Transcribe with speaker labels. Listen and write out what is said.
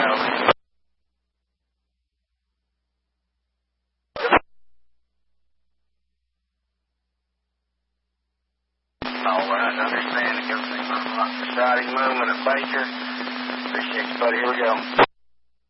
Speaker 1: All right, understand. Everything's a exciting moment at Baker. Appreciate you, buddy. Here we go.